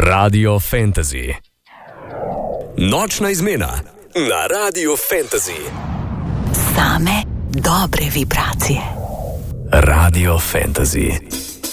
Radio Fantasy. Nočna izmena na Radio Fantasy. Same dobre vibracije. Radio Fantasy.